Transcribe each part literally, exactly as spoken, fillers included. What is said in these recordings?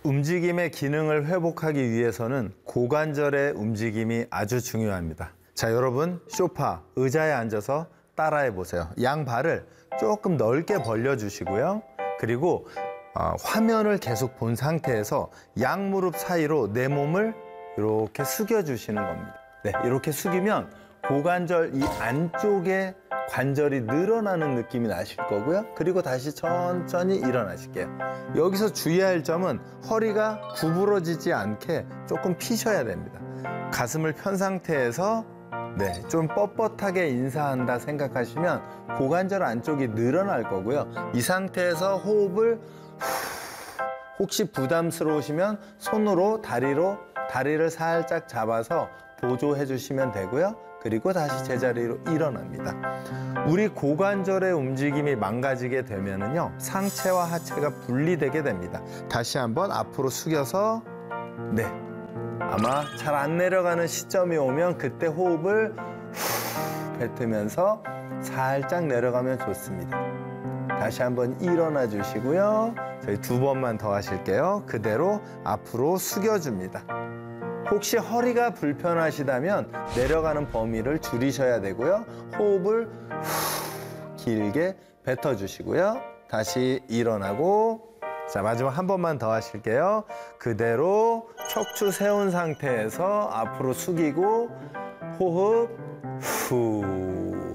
움직임의 기능을 회복하기 위해서는 고관절의 움직임이 아주 중요합니다. 자, 여러분 소파, 의자에 앉아서 따라해 보세요. 양 발을 조금 넓게 벌려주시고요. 그리고 어, 화면을 계속 본 상태에서 양 무릎 사이로 내 몸을 이렇게 숙여주시는 겁니다. 네, 이렇게 숙이면 고관절 이 안쪽에 관절이 늘어나는 느낌이 나실 거고요. 그리고 다시 천천히 일어나실게요. 여기서 주의할 점은 허리가 구부러지지 않게 조금 피셔야 됩니다. 가슴을 편 상태에서 네, 좀 뻣뻣하게 인사한다 생각하시면 고관절 안쪽이 늘어날 거고요. 이 상태에서 호흡을 혹시 부담스러우시면 손으로 다리로 다리를 살짝 잡아서 보조해 주시면 되고요. 그리고 다시 제자리로 일어납니다. 우리 고관절의 움직임이 망가지게 되면은요, 상체와 하체가 분리되게 됩니다. 다시 한번 앞으로 숙여서, 네. 아마 잘 안 내려가는 시점이 오면 그때 호흡을 후 뱉으면서 살짝 내려가면 좋습니다. 다시 한번 일어나 주시고요. 저희 두 번만 더 하실게요. 그대로 앞으로 숙여줍니다. 혹시 허리가 불편하시다면 내려가는 범위를 줄이셔야 되고요. 호흡을 후 길게 뱉어주시고요. 다시 일어나고, 자, 마지막 한 번만 더 하실게요. 그대로 척추 세운 상태에서 앞으로 숙이고 호흡 후.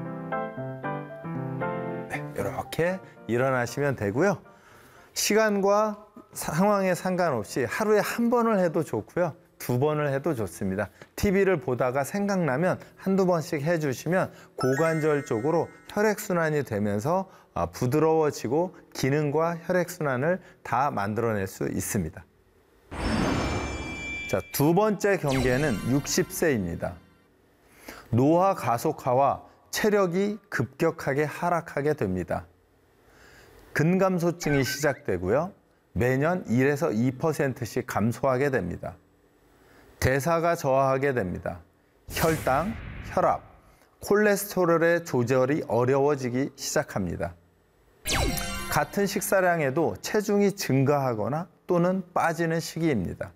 네, 이렇게 일어나시면 되고요. 시간과 상황에 상관없이 하루에 한 번을 해도 좋고요. 두 번을 해도 좋습니다. 티비를 보다가 생각나면 한두 번씩 해주시면 고관절 쪽으로 혈액순환이 되면서 부드러워지고 기능과 혈액순환을 다 만들어낼 수 있습니다. 자, 두 번째 경계는 육십 세입니다. 노화 가속화와 체력이 급격하게 하락하게 됩니다. 근감소증이 시작되고요. 매년 일에서 이 퍼센트씩 감소하게 됩니다. 대사가 저하하게 됩니다. 혈당, 혈압, 콜레스테롤의 조절이 어려워지기 시작합니다. 같은 식사량에도 체중이 증가하거나 또는 빠지는 시기입니다.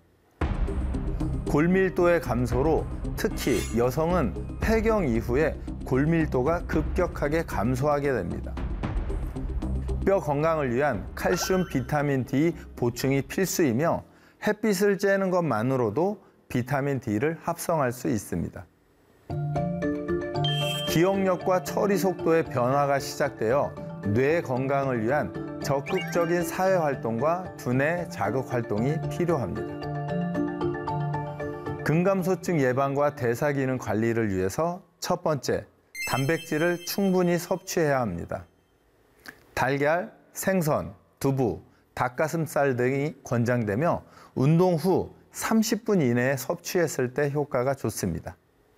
골밀도의 감소로 특히 여성은 폐경 이후에 골밀도가 급격하게 감소하게 됩니다. 뼈 건강을 위한 칼슘, 비타민 D 보충이 필수이며 햇빛을 쬐는 것만으로도 비타민 D를 합성할 수 있습니다. 기억력과 처리 속도의 변화가 시작되어 뇌 건강을 위한 적극적인 사회활동과 두뇌 자극 활동이 필요합니다. 근감소증 예방과 대사기능 관리를 위해서 첫 번째, 단백질을 충분히 섭취해야 합니다. 달걀, 생선, 두부, 닭가슴살 등이 권장되며 운동 후 삼십 분 이내에 섭취했을 때 효과가 좋습니다.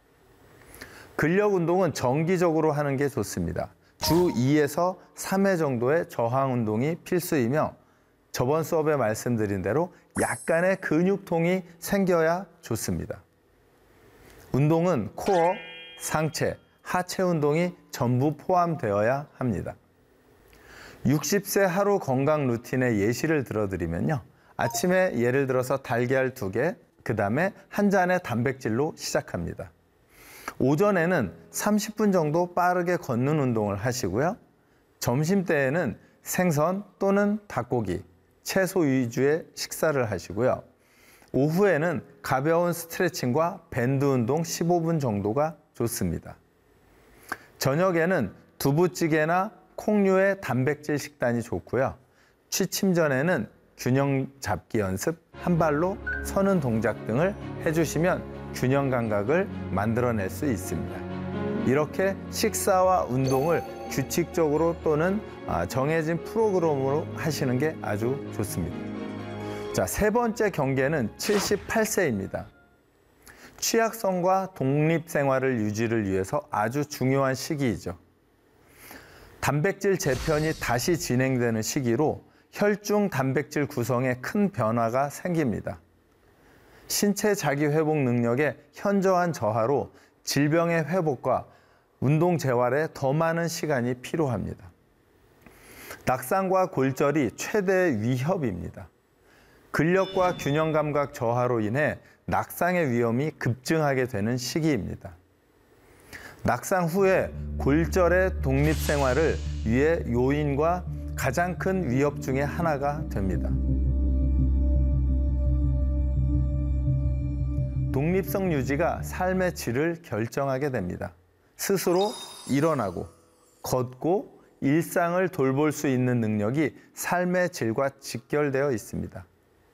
근력 운동은 정기적으로 하는 게 좋습니다. 주 이에서 삼 회 정도의 저항 운동이 필수이며 저번 수업에 말씀드린 대로 약간의 근육통이 생겨야 좋습니다. 운동은 코어, 상체, 하체 운동이 전부 포함되어야 합니다. 육십 세 하루 건강 루틴의 예시를 들어드리면요. 아침에 예를 들어서 달걀 두 개, 그 다음에 한 잔의 단백질로 시작합니다. 오전에는 삼십 분 정도 빠르게 걷는 운동을 하시고요. 점심때에는 생선 또는 닭고기, 채소 위주의 식사를 하시고요. 오후에는 가벼운 스트레칭과 밴드 운동 십오 분 정도가 좋습니다. 저녁에는 두부찌개나 콩류의 단백질 식단이 좋고요. 취침 전에는 균형 잡기 연습, 한 발로 서는 동작 등을 해주시면 균형 감각을 만들어낼 수 있습니다. 이렇게 식사와 운동을 규칙적으로 또는 정해진 프로그램으로 하시는 게 아주 좋습니다. 자, 세 번째 경계는 칠십팔 세입니다. 취약성과 독립생활을 유지를 위해서 아주 중요한 시기이죠. 단백질 재편이 다시 진행되는 시기로 혈중 단백질 구성에 큰 변화가 생깁니다. 신체 자기 회복 능력의 현저한 저하로 질병의 회복과 운동 재활에 더 많은 시간이 필요합니다. 낙상과 골절이 최대의 위협입니다. 근력과 균형 감각 저하로 인해 낙상의 위험이 급증하게 되는 시기입니다. 낙상 후에 골절의 독립 생활을 위해 요인과 가장 큰 위협 중에 하나가 됩니다. 독립성 유지가 삶의 질을 결정하게 됩니다. 스스로 일어나고 걷고 일상을 돌볼 수 있는 능력이 삶의 질과 직결되어 있습니다.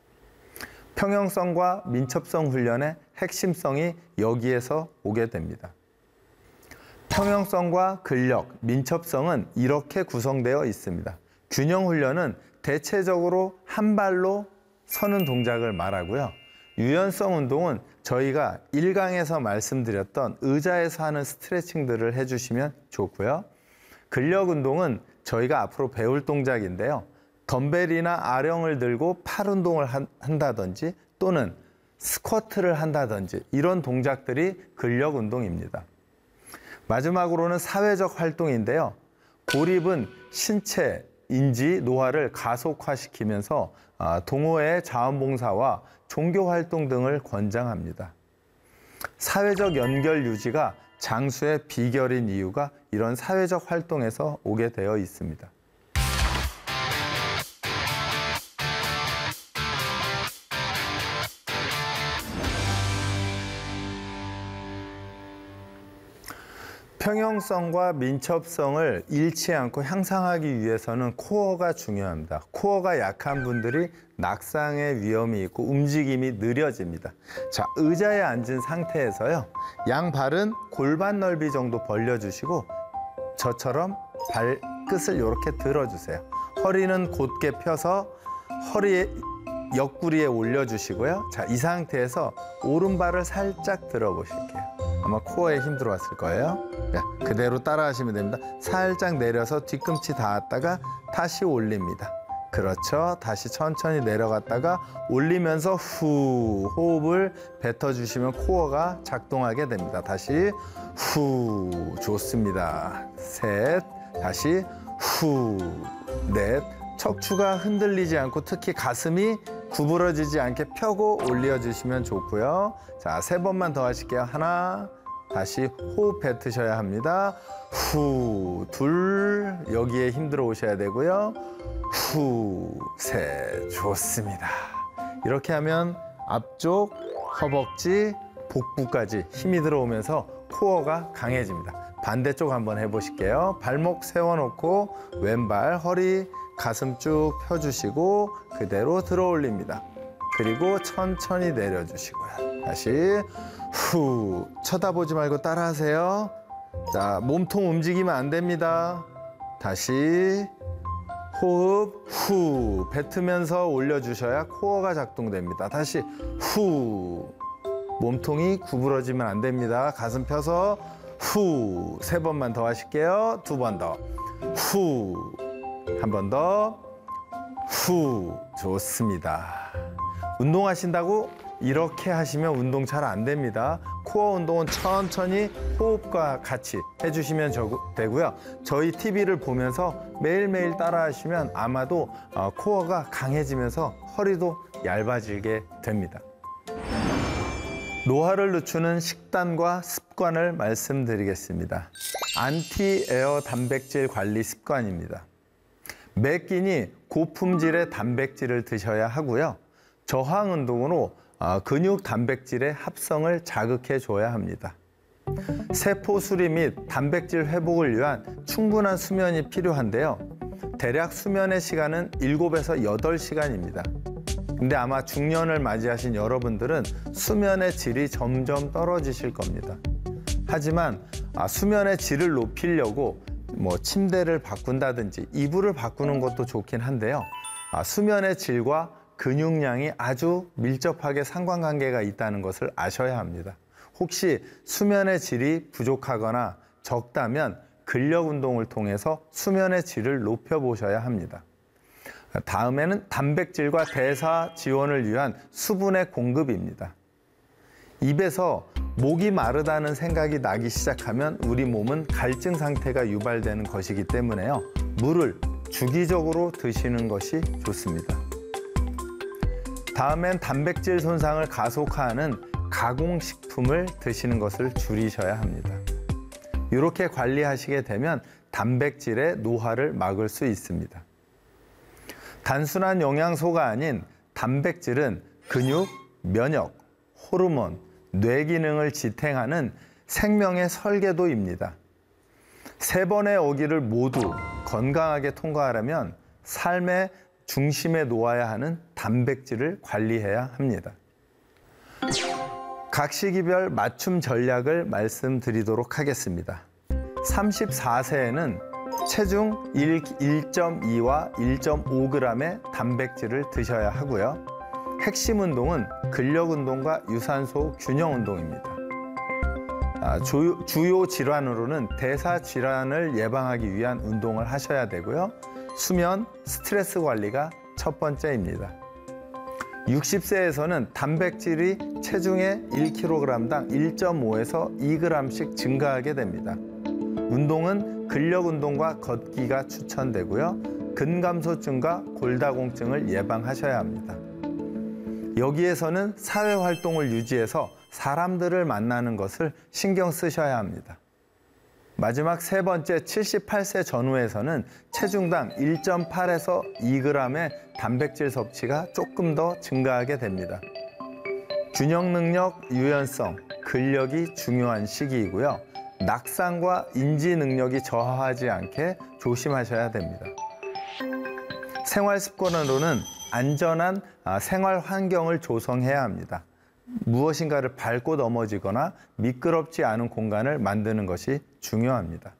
평형성과 민첩성 훈련의 핵심성이 여기에서 오게 됩니다. 평형성과 근력, 민첩성은 이렇게 구성되어 있습니다. 균형 훈련은 대체적으로 한 발로 서는 동작을 말하고요. 유연성 운동은 저희가 일 강에서 말씀드렸던 의자에서 하는 스트레칭들을 해주시면 좋고요. 근력 운동은 저희가 앞으로 배울 동작인데요. 덤벨이나 아령을 들고 팔 운동을 한다든지 또는 스쿼트를 한다든지 이런 동작들이 근력 운동입니다. 마지막으로는 사회적 활동인데요. 고립은 신체, 인지, 노화를 가속화시키면서 동호회 자원봉사와 종교활동 등을 권장합니다. 사회적 연결 유지가 장수의 비결인 이유가 이런 사회적 활동에서 오게 되어 있습니다. 평형성과 민첩성을 잃지 않고 향상하기 위해서는 코어가 중요합니다. 코어가 약한 분들이 낙상의 위험이 있고 움직임이 느려집니다. 자, 의자에 앉은 상태에서요. 양발은 골반 넓이 정도 벌려주시고 저처럼 발끝을 이렇게 들어주세요. 허리는 곧게 펴서 허리에 옆구리에 올려주시고요. 자, 이 상태에서 오른발을 살짝 들어보실게요. 아마 코어에 힘 들어왔을 거예요. 자, 그대로 따라 하시면 됩니다. 살짝 내려서 뒤꿈치 닿았다가 다시 올립니다. 그렇죠. 다시 천천히 내려갔다가 올리면서 후 호흡을 뱉어주시면 코어가 작동하게 됩니다. 다시 후 좋습니다. 셋 다시 후 넷 척추가 흔들리지 않고 특히 가슴이 구부러지지 않게 펴고 올려주시면 좋고요. 자, 세 번만 더 하실게요. 하나, 다시 호흡 뱉으셔야 합니다. 후, 둘, 여기에 힘들어 오셔야 되고요. 후, 셋, 좋습니다. 이렇게 하면 앞쪽, 허벅지, 복부까지 힘이 들어오면서 코어가 강해집니다. 반대쪽 한번 해보실게요. 발목 세워놓고 왼발, 허리, 가슴 쭉 펴주시고 그대로 들어 올립니다. 그리고 천천히 내려주시고요. 다시 후 쳐다보지 말고 따라하세요. 자, 몸통 움직이면 안 됩니다. 다시 호흡 후 뱉으면서 올려주셔야 코어가 작동됩니다. 다시 후 몸통이 구부러지면 안 됩니다. 가슴 펴서 후 세 번만 더 하실게요. 두 번 더 후 한 번 더 후 좋습니다. 운동하신다고 이렇게 하시면 운동 잘 안 됩니다. 코어 운동은 천천히 호흡과 같이 해주시면 되고요. 저희 티비를 보면서 매일매일 따라 하시면 아마도 코어가 강해지면서 허리도 얇아지게 됩니다. 노화를 늦추는 식단과 습관을 말씀드리겠습니다. 안티에어 단백질 관리 습관입니다. 매 끼니 고품질의 단백질을 드셔야 하고요. 저항 운동으로 근육 단백질의 합성을 자극해 줘야 합니다. 세포 수리 및 단백질 회복을 위한 충분한 수면이 필요한데요. 대략 수면의 시간은 일곱에서 여덟 시간입니다. 근데 아마 중년을 맞이하신 여러분들은 수면의 질이 점점 떨어지실 겁니다. 하지만 수면의 질을 높이려고 뭐 침대를 바꾼다든지 이불을 바꾸는 것도 좋긴 한데요. 수면의 질과 근육량이 아주 밀접하게 상관관계가 있다는 것을 아셔야 합니다. 혹시 수면의 질이 부족하거나 적다면 근력 운동을 통해서 수면의 질을 높여보셔야 합니다. 다음에는 단백질과 대사 지원을 위한 수분의 공급입니다. 입에서 목이 마르다는 생각이 나기 시작하면 우리 몸은 갈증 상태가 유발되는 것이기 때문에요. 물을 주기적으로 드시는 것이 좋습니다. 다음엔 단백질 손상을 가속화하는 가공식품을 드시는 것을 줄이셔야 합니다. 이렇게 관리하시게 되면 단백질의 노화를 막을 수 있습니다. 단순한 영양소가 아닌 단백질은 근육, 면역, 호르몬, 뇌 기능을 지탱하는 생명의 설계도입니다. 세 번의 어기를 모두 건강하게 통과하려면 삶의 중심에 놓아야 하는 단백질을 관리해야 합니다. 각 시기별 맞춤 전략을 말씀드리도록 하겠습니다. 삼십사 세에는 체중 일 점 이와 일 점 오 그램의 단백질을 드셔야 하고요. 핵심 운동은 근력 운동과 유산소 균형 운동입니다. 아, 주, 주요 질환으로는 대사 질환을 예방하기 위한 운동을 하셔야 되고요. 수면, 스트레스 관리가 첫 번째입니다. 육십 세에서는 단백질이 체중의 일 킬로그램당 일 점 오에서 이 그램씩 증가하게 됩니다. 운동은 근력 운동과 걷기가 추천되고요. 근감소증과 골다공증을 예방하셔야 합니다. 여기에서는 사회활동을 유지해서 사람들을 만나는 것을 신경 쓰셔야 합니다. 마지막 세 번째 칠십팔 세 전후에서는 체중당 일 점 팔에서 이 그램의 단백질 섭취가 조금 더 증가하게 됩니다. 균형 능력, 유연성, 근력이 중요한 시기이고요. 낙상과 인지 능력이 저하하지 않게 조심하셔야 됩니다. 생활 습관으로는 안전한 생활 환경을 조성해야 합니다. 무엇인가를 밟고 넘어지거나 미끄럽지 않은 공간을 만드는 것이 중요합니다.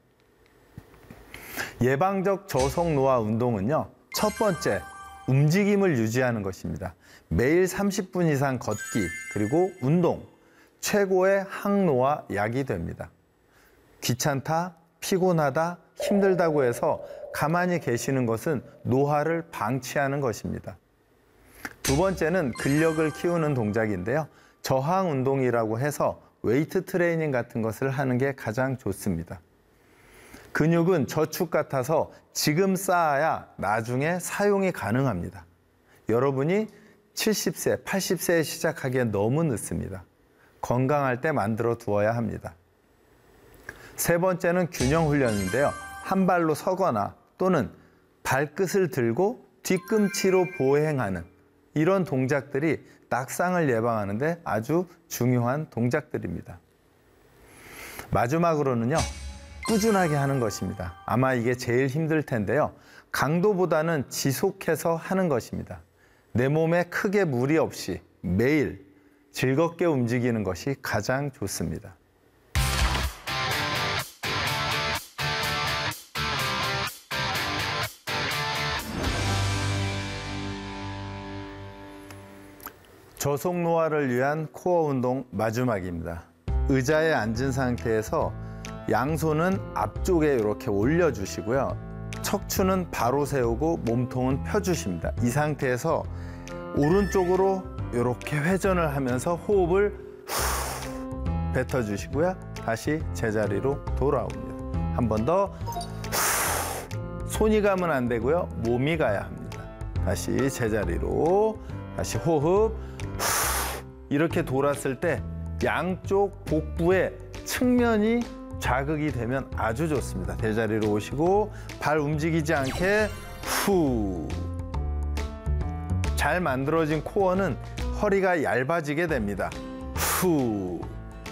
예방적 저속 노화 운동은요, 첫 번째, 움직임을 유지하는 것입니다. 매일 삼십 분 이상 걷기, 그리고 운동, 최고의 항노화 약이 됩니다. 귀찮다, 피곤하다, 힘들다고 해서 가만히 계시는 것은 노화를 방치하는 것입니다. 두 번째는 근력을 키우는 동작인데요. 저항 운동이라고 해서 웨이트 트레이닝 같은 것을 하는 게 가장 좋습니다. 근육은 저축 같아서 지금 쌓아야 나중에 사용이 가능합니다. 여러분이 칠십 세, 팔십 세에 시작하기엔 너무 늦습니다. 건강할 때 만들어 두어야 합니다. 세 번째는 균형 훈련인데요. 한 발로 서거나 또는 발끝을 들고 뒤꿈치로 보행하는 이런 동작들이 낙상을 예방하는 데 아주 중요한 동작들입니다. 마지막으로는요, 꾸준하게 하는 것입니다. 아마 이게 제일 힘들 텐데요. 강도보다는 지속해서 하는 것입니다. 내 몸에 크게 무리 없이 매일 즐겁게 움직이는 것이 가장 좋습니다. 저속 노화를 위한 코어 운동 마지막입니다. 의자에 앉은 상태에서 양손은 앞쪽에 이렇게 올려주시고요. 척추는 바로 세우고 몸통은 펴주십니다. 이 상태에서 오른쪽으로 이렇게 회전을 하면서 호흡을 후 뱉어주시고요. 다시 제자리로 돌아옵니다. 한 번 더. 손이 가면 안 되고요. 몸이 가야 합니다. 다시 제자리로. 다시 호흡. 이렇게 돌았을 때 양쪽 복부의 측면이 자극이 되면 아주 좋습니다. 제자리로 오시고 발 움직이지 않게 후. 잘 만들어진 코어는 허리가 얇아지게 됩니다. 후.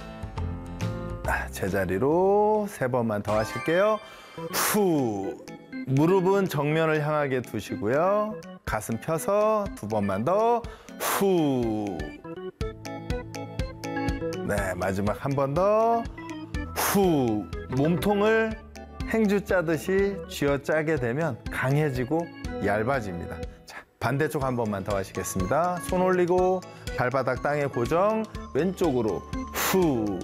제자리로 세 번만 더 하실게요. 후. 무릎은 정면을 향하게 두시고요. 가슴 펴서 두 번만 더. 후. 네, 마지막 한 번 더. 후. 몸통을 행주 짜듯이 쥐어짜게 되면 강해지고 얇아집니다. 자, 반대쪽 한 번만 더 하시겠습니다. 손 올리고 발바닥 땅에 고정. 왼쪽으로 후.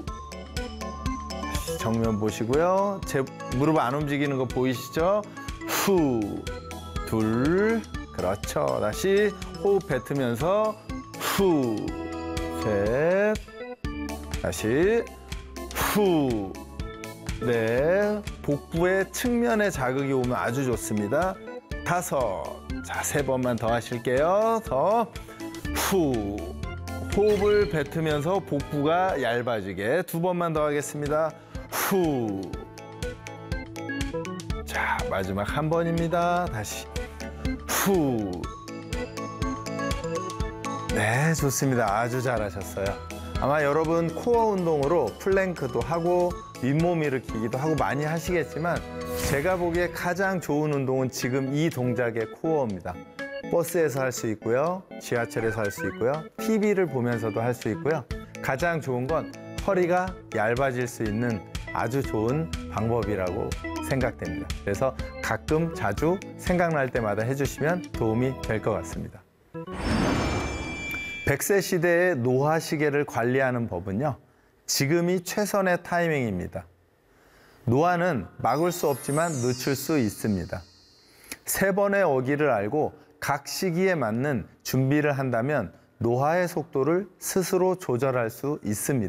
정면 보시고요. 제 무릎 안 움직이는 거 보이시죠? 후. 둘. 그렇죠. 다시 호흡 뱉으면서 후. 셋. 다시 후. 네. 복부의 측면에 자극이 오면 아주 좋습니다. 다섯. 자, 세 번만 더 하실게요. 더. 후. 호흡을 뱉으면서 복부가 얇아지게 두 번만 더 하겠습니다. 후. 자, 마지막 한 번입니다. 다시. 후. 네, 좋습니다. 아주 잘하셨어요. 아마 여러분 코어 운동으로 플랭크도 하고 윗몸 일으키기도 하고 많이 하시겠지만 제가 보기에 가장 좋은 운동은 지금 이 동작의 코어입니다. 버스에서 할 수 있고요. 지하철에서 할 수 있고요. 티비를 보면서도 할 수 있고요. 가장 좋은 건 허리가 얇아질 수 있는 아주 좋은 방법이라고 생각됩니다. 그래서 가끔 자주 생각날 때마다 해주시면 도움이 될 것 같습니다. 백 세 시대의 노화 시계를 관리하는 법은요. 지금이 최선의 타이밍입니다. 노화는 막을 수 없지만 늦출 수 있습니다. 세 번의 어기를 알고 각 시기에 맞는 준비를 한다면 노화의 속도를 스스로 조절할 수 있습니다.